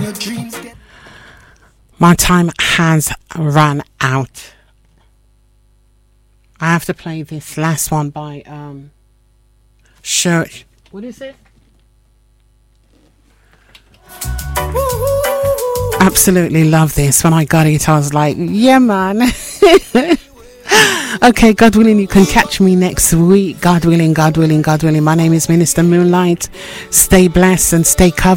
My time has run out. I have to play this last one by Church. What is it? Absolutely love this. When I got it, I was like, yeah, man. Okay, God willing, you can catch me next week. God willing, God willing, God willing. My name is Minister Moonlight. Stay blessed and stay covered.